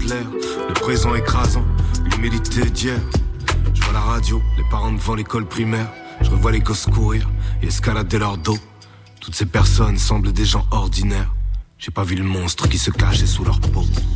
l'air, le présent écrasant, l'humilité d'hier. Je vois la radio, les parents devant l'école primaire. Je revois les gosses courir et escalader leur dos. Toutes ces personnes semblent des gens ordinaires. J'ai pas vu le monstre qui se cachait sous leur peau.